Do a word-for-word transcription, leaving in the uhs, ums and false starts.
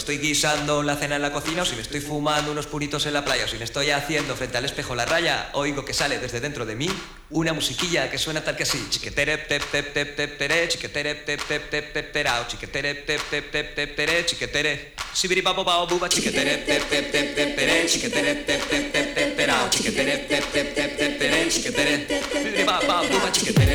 estoy guisando la cena en la cocina, o si me estoy fumando unos puritos en la playa, o si me estoy haciendo frente al espejo la raya, oigo que sale desde dentro de mí una musiquilla que suena tal que así. Chiquetere, tep, tep, tep, tep, tere, chiquetere, tep, tep, tep, tep, terao, chiquetere, tep, tep, tep, tep, tere, chiquetere, sibiripapo, bao, buba, chiquetere, tep, tep, tep, tep, tere, chiquetere, tep, tep, tep, tep, terao, chiquetere, tep, tep, tep, tep, tere, chiquetere, sibiripapo, buba, chiquetere.